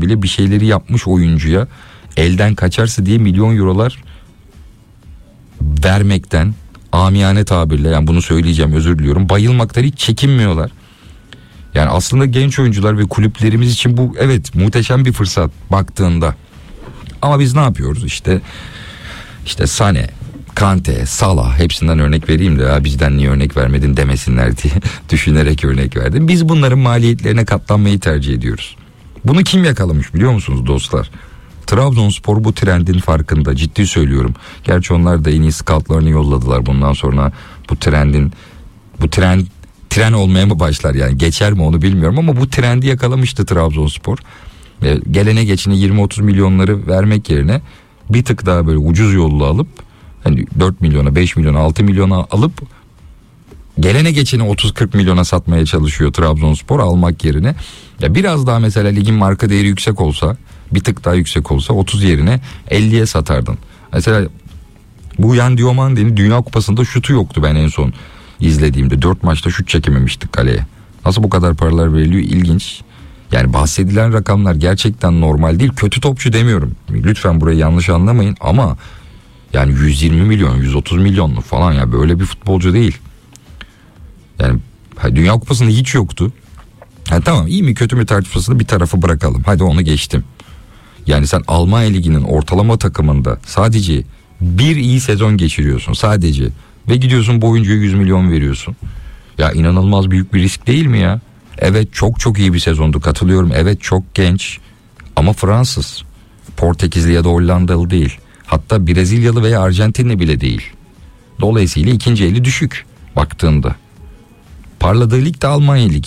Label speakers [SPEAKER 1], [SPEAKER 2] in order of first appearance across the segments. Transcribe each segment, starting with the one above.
[SPEAKER 1] olmadan bile bir şeyleri yapmış oyuncuya elden kaçarsa diye milyon eurolar vermekten, amiyane tabirle, yani bunu söyleyeceğim, özür diliyorum, bayılmaktan hiç çekinmiyorlar. Yani aslında genç oyuncular ve kulüplerimiz için bu evet muhteşem bir fırsat baktığında. Ama biz ne yapıyoruz? İşte Sané, Kante, Salah, hepsinden örnek vereyim de ya bizden niye örnek vermedin demesinler diye düşünerek örnek verdim. Biz bunların maliyetlerine katlanmayı tercih ediyoruz. Bunu kim yakalamış biliyor musunuz dostlar? Trabzonspor bu trendin farkında, ciddi söylüyorum. Gerçi onlar da en iyi scoutlarını yolladılar. Bundan sonra bu tren olmaya mı başlar, yani geçer mi onu bilmiyorum ama bu trendi yakalamıştı Trabzonspor. Gelene geçene 20-30 milyonları vermek yerine bir tık daha böyle ucuz yolla alıp hani 4 milyona, 5 milyona, 6 milyona alıp gelene geçene 30-40 milyona satmaya çalışıyor Trabzonspor almak yerine. Ya biraz daha mesela ligin marka değeri yüksek olsa, bir tık daha yüksek olsa 30 yerine 50'ye satardın. Mesela bu Yan Diomande'nin Dünya Kupası'nda şutu yoktu ben en son izlediğimde. 4 maçta şut çekememiştik kaleye. Nasıl bu kadar paralar veriliyor, ilginç. Yani bahsedilen rakamlar gerçekten normal değil. Kötü topçu demiyorum. Lütfen burayı yanlış anlamayın ama yani 120 milyon, 130 milyonluk falan ya böyle bir futbolcu değil. Yani Dünya Kupası'nda hiç yoktu. Yani tamam, iyi mi kötü mü tartışmasını bir tarafa bırakalım. Hadi onu geçtim. Yani sen Almanya Ligi'nin ortalama takımında sadece bir iyi sezon geçiriyorsun sadece. Ve gidiyorsun bu oyuncuya 100 milyon veriyorsun. Ya inanılmaz büyük bir risk değil mi ya? Evet çok iyi bir sezondu, katılıyorum. Evet çok genç ama Fransız, Portekizli ya da Hollandalı değil. Hatta Brezilyalı veya Arjantinli bile değil. Dolayısıyla ikinci eli düşük baktığında. Parladığı lig de Almanya Ligi.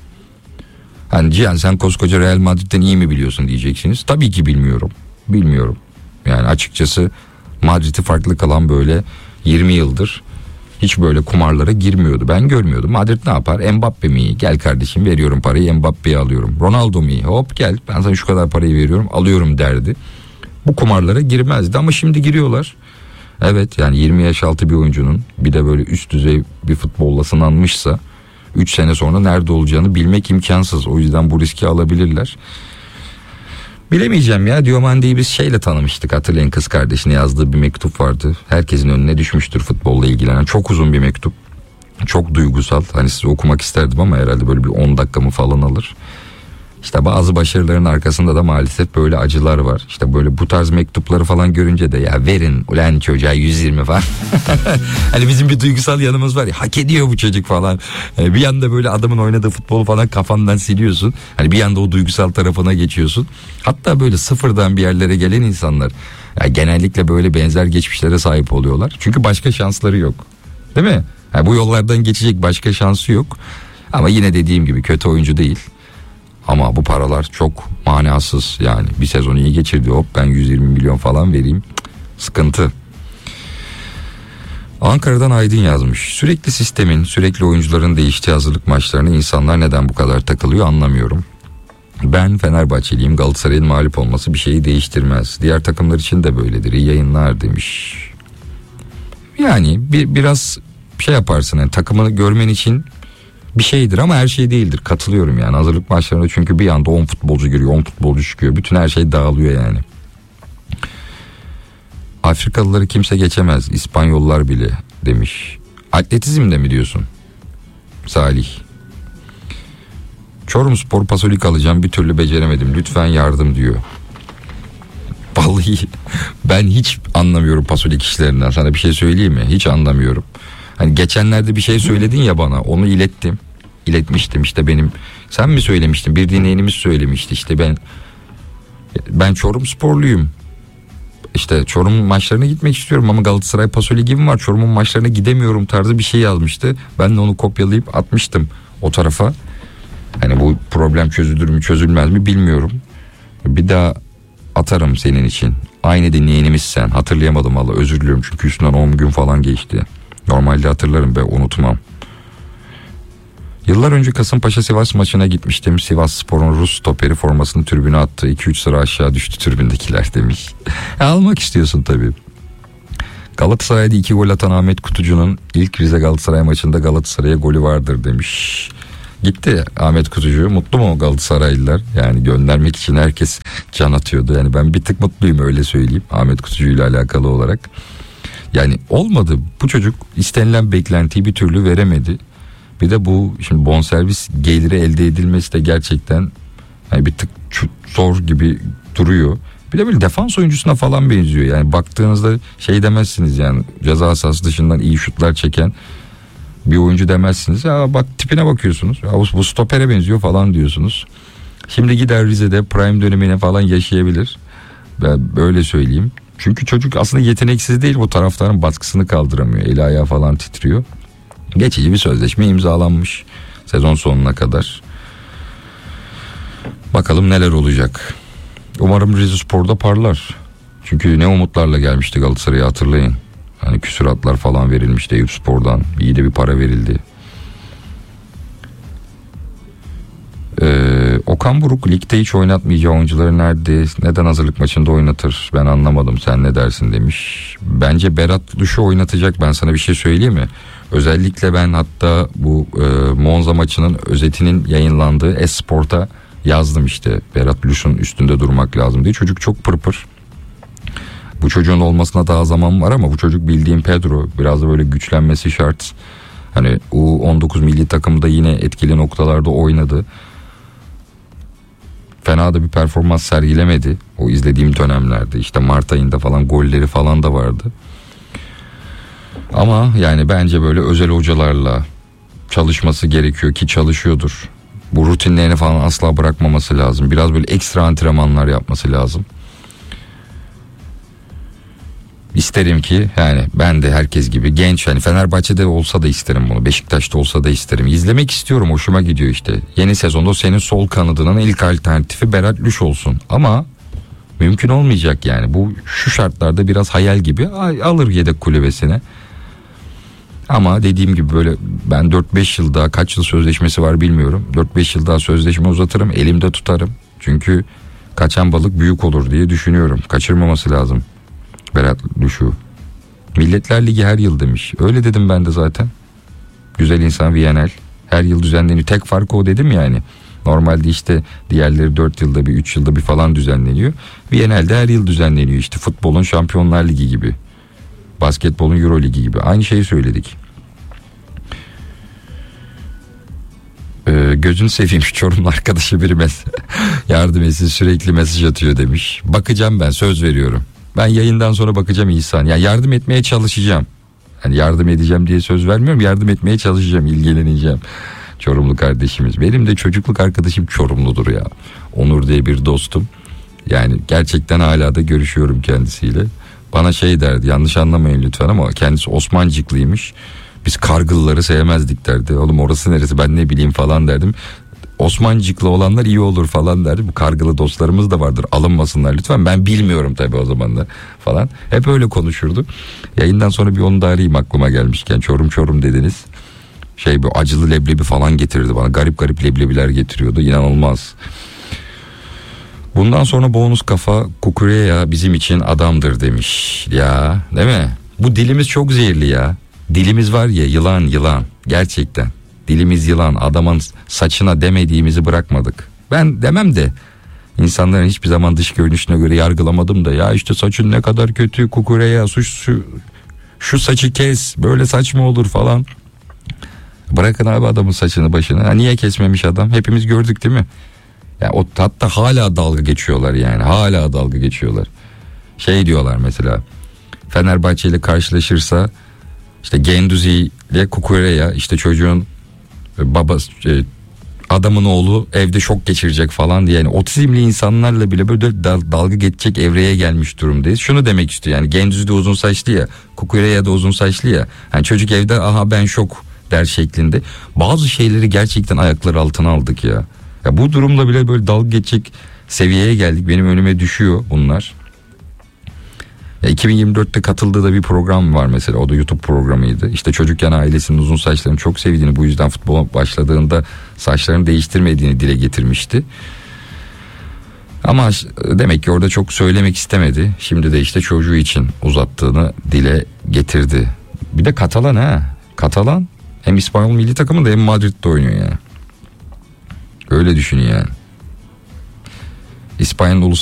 [SPEAKER 1] Hani Cihan sen koskoca Real Madrid'den iyi mi biliyorsun diyeceksiniz. Tabii ki bilmiyorum. Yani açıkçası Madrid'i farklı kalan böyle 20 yıldır hiç böyle kumarlara girmiyordu. Ben görmüyordum. Madrid ne yapar? Mbappe mi iyi? Gel kardeşim veriyorum parayı, Mbappe'yi alıyorum. Ronaldo mu iyi? Hop gel ben sana şu kadar parayı veriyorum, alıyorum derdi. Bu kumarlara girmezdi ama şimdi giriyorlar. Evet yani 20 yaş altı bir oyuncunun bir de böyle üst düzey bir futbolla sınanmışsa 3 sene sonra nerede olacağını bilmek imkansız. O yüzden bu riski alabilirler. Bilemeyeceğim ya. Diomande'yi biz şeyle tanımıştık. Hatırlayın, kız kardeşine yazdığı bir mektup vardı. Herkesin önüne düşmüştür futbolla ilgilenen. Çok uzun bir mektup. Çok duygusal. Hani size okumak isterdim ama herhalde böyle bir 10 dakikamı falan alır. İşte bazı başarıların arkasında da maalesef böyle acılar var. İşte böyle bu tarz mektupları falan görünce de ya verin ulan çocuğa 120 falan. Hani bizim bir duygusal yanımız var ya, hak ediyor bu çocuk falan. Bir yanda böyle adamın oynadığı futbolu falan kafandan siliyorsun. Hani bir yanda o duygusal tarafına geçiyorsun. Hatta böyle sıfırdan bir yerlere gelen insanlar ya genellikle böyle benzer geçmişlere sahip oluyorlar. Çünkü başka şansları yok. Değil mi? Yani bu yollardan geçecek başka şansı yok. Ama yine dediğim gibi kötü oyuncu değil. Ama bu paralar çok manasız yani. Bir sezon iyi geçirdi, hop ben 120 milyon falan vereyim. Sıkıntı. Ankara'dan Aydın yazmış. Sürekli sistemin, sürekli oyuncuların değiştiği hazırlık maçlarına insanlar neden bu kadar takılıyor anlamıyorum. Ben Fenerbahçeliyim, Galatasaray'ın mağlup olması bir şeyi değiştirmez. Diğer takımlar için de böyledir. İyi yayınlar demiş. Yani biraz şey yaparsın yani, takımını görmen için bir şeydir ama her şey değildir. Katılıyorum yani hazırlık maçlarında, çünkü bir anda 10 futbolcu giriyor, 10 futbolcu çıkıyor. Bütün her şey dağılıyor yani. Afrikalıları kimse geçemez, İspanyollar bile demiş. Atletizmde mi diyorsun Salih? Çorumspor Pasolik alacağım, bir türlü beceremedim, lütfen yardım diyor. Vallahi ben hiç anlamıyorum Pasolik işlerinden, sana bir şey söyleyeyim mi? Hiç anlamıyorum. Hani geçenlerde bir şey söyledin ya bana, onu iletmiştim işte benim, sen mi söylemiştin, bir dinleyenimiz söylemişti işte, ben Çorumsporluyum, işte Çorum maçlarına gitmek istiyorum ama Galatasaray Paso Ligi var, Çorum'un maçlarına gidemiyorum tarzı bir şey yazmıştı. Ben de onu kopyalayıp atmıştım o tarafa. Hani bu problem çözülür mü çözülmez mi bilmiyorum, bir daha atarım senin için. Aynı dinleyenimiz sen, hatırlayamadım valla, özür diliyorum çünkü üstünden 10 gün falan geçti. Normalde hatırlarım ve unutmam. Yıllar önce Kasımpaşa Sivas maçına gitmiştim. Sivas Spor'un Rus stoperi formasını tribüne attı. 2-3 sıra aşağı düştü tribündekiler demiş. Almak istiyorsun tabii. Galatasaray'da 2 gol atan Ahmet Kutucu'nun ilk Rize Galatasaray maçında Galatasaray'a golü vardır demiş. Gitti Ahmet Kutucu. Mutlu mu Galatasaraylılar? Yani göndermek için herkes can atıyordu. Yani ben bir tık mutluyum, öyle söyleyeyim, Ahmet Kutucu ile alakalı olarak. Yani olmadı. Bu çocuk istenilen beklentiyi bir türlü veremedi. Bir de bu şimdi bonservis geliri elde edilmesi de gerçekten yani bir tık zor gibi duruyor. Bir de böyle defans oyuncusuna falan benziyor. Yani baktığınızda şey demezsiniz, yani ceza sahası dışından iyi şutlar çeken bir oyuncu demezsiniz. Ya bak tipine bakıyorsunuz. Ya bu stopere benziyor falan diyorsunuz. Şimdi gider Rize'de prime dönemine falan yaşayabilir. Ben böyle söyleyeyim. Çünkü çocuk aslında yeteneksiz değil, bu taraftarın baskısını kaldıramıyor. Eli ayağı falan titriyor. Geçici bir sözleşme imzalanmış sezon sonuna kadar. Bakalım neler olacak. Umarım Rizespor'da parlar. Çünkü ne umutlarla gelmişti Galatasaray'a, hatırlayın. Hani küsuratlar falan verilmişti Eyüpspor'dan. İyi de bir para verildi. Okan Buruk ligde hiç oynatmayacağı oyuncuları neden hazırlık maçında oynatır? Ben anlamadım, sen ne dersin demiş. Bence Berat Luş'u oynatacak, ben sana bir şey söyleyeyim mi? Özellikle ben hatta bu Monza maçının özetinin yayınlandığı Esport'a yazdım işte. Berat Luş'un üstünde durmak lazım diye. Çocuk çok pırpır. Bu çocuğun olmasına daha zaman var ama bu çocuk bildiğim Pedro, biraz da böyle güçlenmesi şart. Hani U19 milli takımda yine etkili noktalarda oynadı. Fena da bir performans sergilemedi o izlediğim dönemlerde. İşte Mart ayında falan golleri falan da vardı. Ama yani bence böyle özel hocalarla çalışması gerekiyor ki çalışıyordur. Bu rutinlerini falan asla bırakmaması lazım. Biraz böyle ekstra antrenmanlar yapması lazım. İsterim ki yani ben de herkes gibi genç, hani Fenerbahçe'de olsa da isterim bunu, Beşiktaş'ta olsa da isterim. İzlemek istiyorum, hoşuma gidiyor işte. Yeni sezonda senin sol kanadının ilk alternatifi Berat Lüş olsun. Ama mümkün olmayacak yani. Bu şu şartlarda biraz hayal gibi, alır yedek kulübesine. Ama dediğim gibi böyle ben 4-5 yıl daha, kaç yıl sözleşmesi var bilmiyorum. 4-5 yıl daha sözleşme uzatırım, elimde tutarım. Çünkü kaçan balık büyük olur diye düşünüyorum. Kaçırmaması lazım Berat Luş'u. Milletler Ligi her yıl demiş. Öyle dedim ben de zaten. Güzel insan Viyanel. Her yıl düzenleniyor. Tek farkı o dedim yani. Normalde işte diğerleri 4 yılda bir, 3 yılda bir falan düzenleniyor. Viyanel'de her yıl düzenleniyor. İşte futbolun Şampiyonlar Ligi gibi. Basketbolun Euro Ligi gibi. Aynı şeyi söyledik. Gözünü seveyim şu Çorumlu arkadaşı biri yardım etsin, sürekli mesaj atıyor demiş. Bakacağım, ben söz veriyorum. Ben yayından sonra bakacağım İhsan. Ya yardım etmeye çalışacağım. Yani yardım edeceğim diye söz vermiyorum. Yardım etmeye çalışacağım, ilgileneceğim. Çorumlu kardeşimiz. Benim de çocukluk arkadaşım Çorumludur ya. Onur diye bir dostum. Yani gerçekten hala da görüşüyorum kendisiyle. Bana şey derdi, yanlış anlamayın lütfen ama kendisi Osmancıklıymış. Biz Kargılıları sevmezdik derdi. Oğlum orası neresi, ben ne bileyim falan derdim. Osmancıklı olanlar iyi olur falan derdi. Bu Kargılı dostlarımız da vardır, alınmasınlar lütfen. Ben bilmiyorum tabii o zaman da falan. Hep öyle konuşurdu. Yayından sonra bir onu da arayayım, aklıma gelmişken. Çorum dediniz. Bu acılı leblebi falan getirdi bana. Garip garip leblebiler getiriyordu. İnanılmaz. Bundan sonra bonus kafa Kukureya bizim için adamdır demiş. Ya değil mi? Bu dilimiz çok zehirli ya. Dilimiz var ya, yılan. Gerçekten. Dilimiz yılan. Adamın saçına demediğimizi bırakmadık. Ben demem de insanların hiçbir zaman dış görünüşüne göre yargılamadım da, ya işte saçın ne kadar kötü Kukureya, şu saçı kes, böyle saç mı olur falan. Bırakın abi adamın saçını başını. Niye kesmemiş adam? Hepimiz gördük değil mi? Ya hatta hala dalga geçiyorlar yani. Hala dalga geçiyorlar. Diyorlar mesela, Fenerbahçe ile karşılaşırsa işte Genduzi ile Kukureya, işte çocuğun babası, adamın oğlu evde şok geçirecek falan diye. Yani otizmli insanlarla bile böyle dalga geçecek evreye gelmiş durumdayız. Şunu demek istiyor yani, Genduzi de uzun saçlı ya, Kukureya da uzun saçlı ya. Yani çocuk evde aha ben şok der şeklinde. Bazı şeyleri gerçekten ayakları altına aldık ya. Ya bu durumda bile böyle dalga geçecek seviyeye geldik. Benim önüme düşüyor bunlar. Ya 2024'te katıldığı da bir program var mesela. O da YouTube programıydı. İşte çocukken ailesinin uzun saçlarını çok sevdiğini, bu yüzden futbola başladığında saçlarını değiştirmediğini dile getirmişti. Ama demek ki orada çok söylemek istemedi. Şimdi de işte çocuğu için uzattığını dile getirdi. Bir de Katalan ha. Katalan hem İspanyol milli takımında hem Madrid'de oynuyor yani. Öyle düşünün yani. İspanyol